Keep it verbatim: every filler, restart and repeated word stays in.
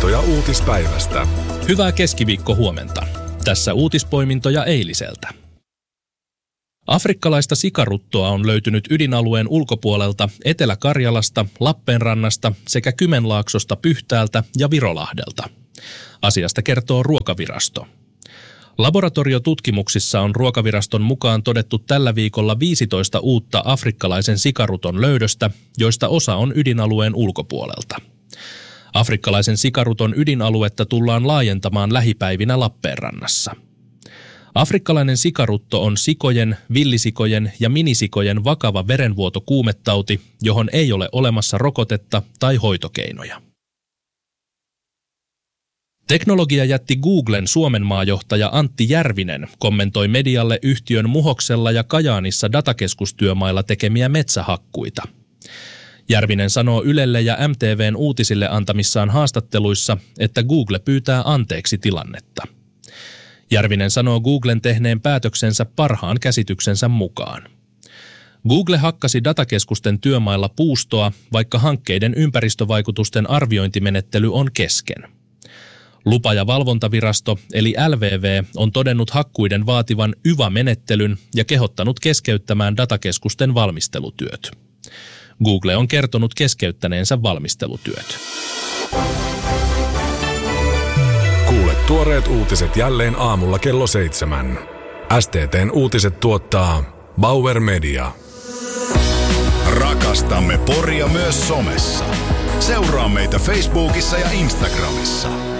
Uutispoimintoja uutispäivästä. Hyvää keskiviikkohuomenta. Tässä uutispoimintoja eiliseltä. Afrikkalaista sikaruttoa on löytynyt ydinalueen ulkopuolelta Etelä-Karjalasta, Lappeenrannasta sekä Kymenlaaksosta Pyhtäältä ja Virolahdelta. Asiasta kertoo Ruokavirasto. Laboratoriotutkimuksissa on Ruokaviraston mukaan todettu tällä viikolla viisitoista uutta afrikkalaisen sikaruton löydöstä, joista osa on ydinalueen ulkopuolelta. Afrikkalaisen sikaruton ydinaluetta tullaan laajentamaan lähipäivinä Lappeenrannassa. Afrikkalainen sikarutto on sikojen, villisikojen ja minisikojen vakava verenvuotokuumetauti, johon ei ole olemassa rokotetta tai hoitokeinoja. Teknologiajätti Googlen Suomenmaajohtaja Antti Järvinen kommentoi medialle yhtiön Muhoksella ja Kajaanissa datakeskustyömailla tekemiä metsähakkuita. Järvinen sanoo Ylelle ja M T V:n uutisille antamissaan haastatteluissa, että Google pyytää anteeksi tilannetta. Järvinen sanoo Googlen tehneen päätöksensä parhaan käsityksensä mukaan. Google hakkasi datakeskusten työmailla puustoa, vaikka hankkeiden ympäristövaikutusten arviointimenettely on kesken. Lupa- ja valvontavirasto eli L V V on todennut hakkuiden vaativan Y V A-menettelyn ja kehottanut keskeyttämään datakeskusten valmistelutyöt. Google on kertonut keskeyttäneensä valmistelutyöt. Kuule tuoreet uutiset jälleen aamulla kello seitsemän. S T T:n uutiset tuottaa Bauer Media. Rakastamme Poria myös somessa. Seuraa meitä Facebookissa ja Instagramissa.